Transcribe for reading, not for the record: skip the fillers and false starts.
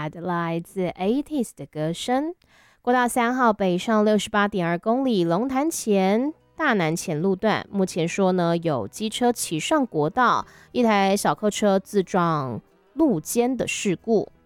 Bad 来自 80s 的歌声。国道3号北上68.2公里龙潭前大南前路段，目前说呢有机车骑上国道，一台小客车自撞路肩的事故。